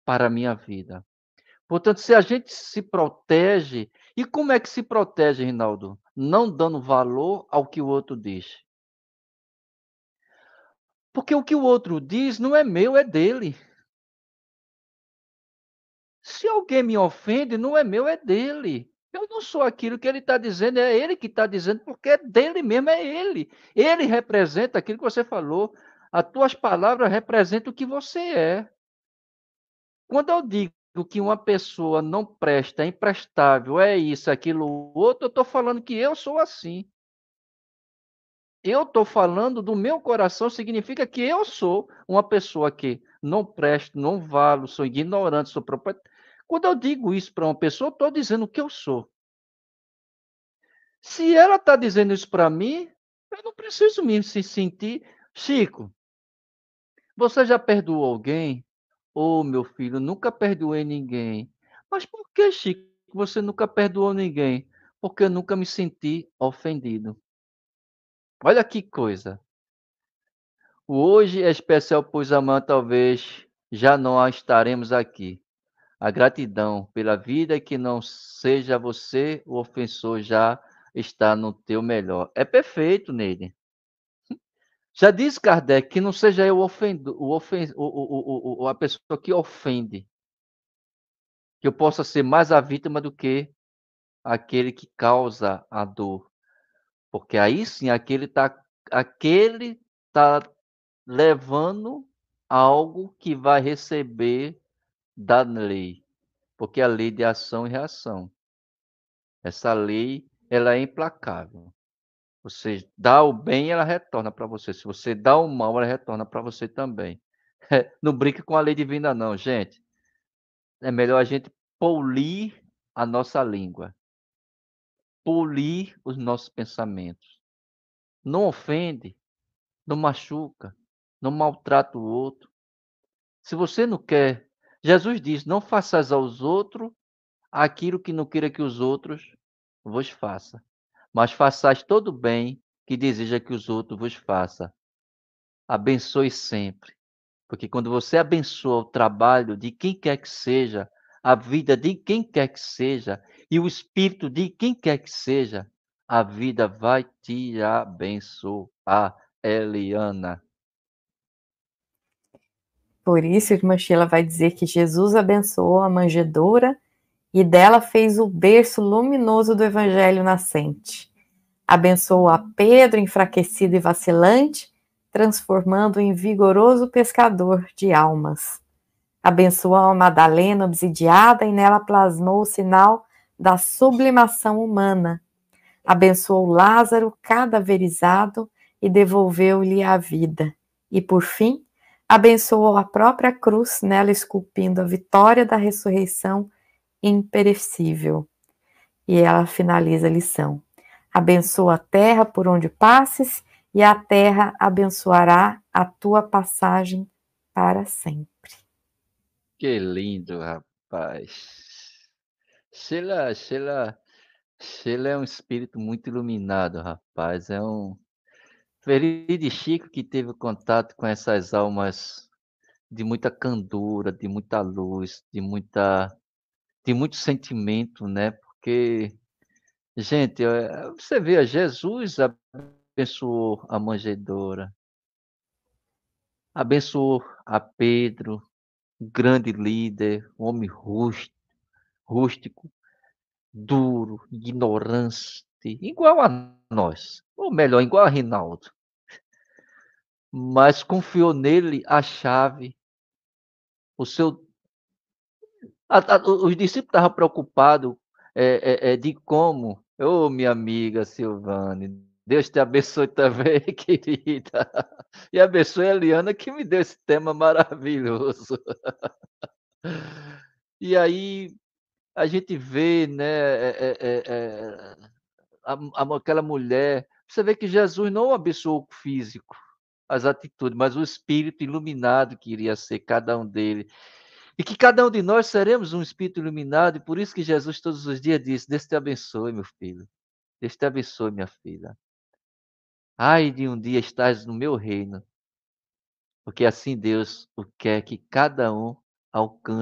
para a minha vida. Portanto, se a gente se protege, e como é que se protege, Rinaldo? Não dando valor ao que o outro diz. Porque o que o outro diz não é meu, é dele. Se alguém me ofende, não é meu, é dele. Eu não sou aquilo que ele está dizendo, é ele que está dizendo, porque é dele mesmo, é ele. Ele representa aquilo que você falou. As tuas palavras representam o que você é. Quando eu digo que uma pessoa não presta, é imprestável, é isso, aquilo, outro, eu estou falando que eu sou assim. Eu estou falando do meu coração, significa que eu sou uma pessoa que não presto, não valo, sou ignorante, sou próprio. Quando eu digo isso para uma pessoa, eu estou dizendo o que eu sou. Se ela está dizendo isso para mim, eu não preciso me se sentir. Chico, você já perdoou alguém? Ô, meu filho, nunca perdoei ninguém. Mas por que, Chico, você nunca perdoou ninguém? Porque eu nunca me senti ofendido. Olha que coisa. O hoje é especial, pois amanhã talvez já não a estaremos aqui. A gratidão pela vida que não seja você o ofensor já está no teu melhor. É perfeito nele. Já diz Kardec que não seja eu a pessoa que ofende, que eu possa ser mais a vítima do que aquele que causa a dor. Porque aí sim, aquele tá levando algo que vai receber da lei, porque a lei de ação e reação. Essa lei, ela é implacável. Você dá o bem, ela retorna para você. Se você dá o mal, ela retorna para você também. Não brinque com a lei divina, não, gente. É melhor a gente polir a nossa língua, polir os nossos pensamentos. Não ofende, não machuca, não maltrata o outro. Se você não quer, Jesus diz: não façais aos outros aquilo que não queira que os outros vos façam, mas façais todo o bem que deseja que os outros vos façam. Abençoe sempre, porque quando você abençoa o trabalho de quem quer que seja, a vida de quem quer que seja, e o espírito de quem quer que seja, a vida vai te abençoar, Eliana. Por isso, que irmã Sheila vai dizer que Jesus abençoou a manjedoura e dela fez o berço luminoso do evangelho nascente. Abençoou a Pedro, enfraquecido e vacilante, transformando-o em vigoroso pescador de almas. Abençoou a Madalena obsidiada e nela plasmou o sinal da sublimação humana. Abençoou Lázaro cadaverizado e devolveu-lhe a vida. E, por fim, abençoou a própria cruz, nela esculpindo a vitória da ressurreição imperecível. E ela finaliza a lição. Abençoa a terra por onde passes, e a terra abençoará a tua passagem para sempre. Que lindo, rapaz. Sheila, Sheila, Sheila é um espírito muito iluminado, rapaz. É um feliz Chico que teve contato com essas almas de muita candura, de muita luz, de muito sentimento, né? Porque, gente, você vê, Jesus abençoou a manjedoura, abençoou a Pedro, um grande líder, um homem rústico, duro, ignorante, igual a nós, ou melhor, igual a Rinaldo, mas confiou nele a chave, o seu. Os discípulos estavam preocupados de como. Ô, minha amiga Silvane, Deus te abençoe também, querida. E abençoe a Eliana que me deu esse tema maravilhoso. E aí a gente vê, né, aquela mulher. Você vê que Jesus não abençoou o físico, as atitudes, mas o espírito iluminado que iria ser cada um deles. E que cada um de nós seremos um espírito iluminado, e por isso que Jesus todos os dias diz: Deus te abençoe, meu filho. Deus te abençoe, minha filha. Ai de um dia estás no meu reino, porque assim Deus o quer que cada um alcance